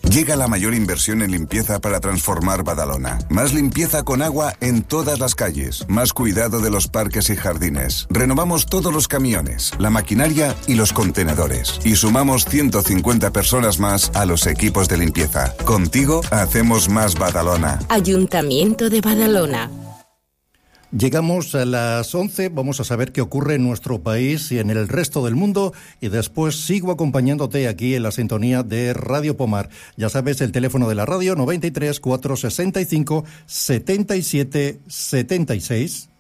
Llega la mayor inversión en limpieza para transformar Badalona. Más limpieza con agua en todas las calles. Más cuidado de los parques y jardines. Renovamos todos los camiones, la maquinaria y los contenedores. Y sumamos 150 personas más a los equipos de limpieza. Contigo hacemos más Badalona. Ayuntamiento de Badalona. Llegamos a las 11, vamos a saber qué ocurre en nuestro país y en el resto del mundo y después sigo acompañándote aquí en la sintonía de Radio Pomar. Ya sabes, el teléfono de la radio 93 465 77 76.